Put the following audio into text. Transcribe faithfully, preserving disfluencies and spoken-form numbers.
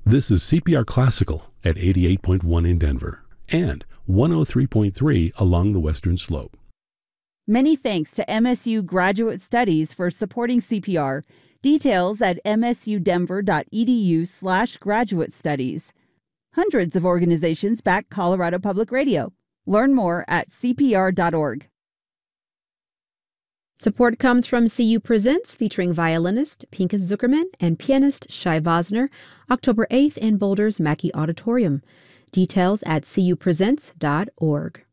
This is C P R Classical at eighty-eight point one in Denver and one oh three point three along the Western Slope. Many thanks to M S U Graduate Studies for supporting C P R. Details at msudenver.edu slash graduate studies. Hundreds of organizations back Colorado Public Radio. Learn more at c p r dot org. Support comes from C U Presents, featuring violinist Pinkas Zuckerman and pianist Shai Vosner, October eighth in Boulder's Mackey Auditorium. Details at c u presents dot org.